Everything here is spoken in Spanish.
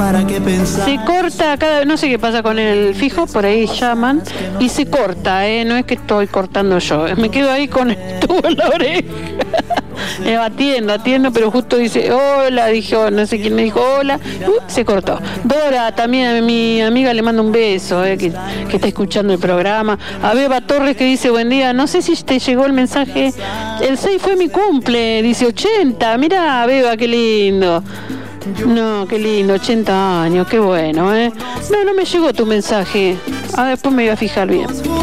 Se corta no sé qué pasa con el fijo, por ahí llaman y se corta, no es que estoy cortando yo, me quedo ahí con el tubo en la oreja. Atiendo, pero justo dice hola, dije, no sé quién me dijo hola, se cortó. Dora, también a mi amiga le mando un beso, que está escuchando el programa. A Beba Torres que dice buen día, no sé si te llegó el mensaje, el 6 fue mi cumple, dice 80, mirá Beba, qué lindo. No, qué lindo, 80 años, qué bueno, No me llegó tu mensaje, después me iba a fijar bien.